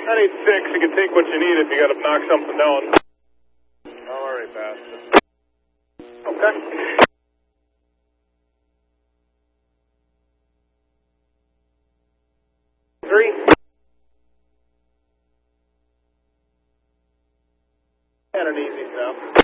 That ain't six. You can take what you need if you got to knock something down. All right, bastard. Okay. Three. And an easy stop.